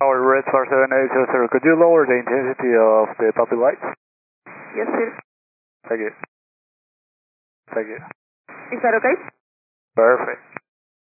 Our red 478, could you lower the intensity of the puppy lights? Yes, sir. Thank you. Thank you. Is that okay? Perfect.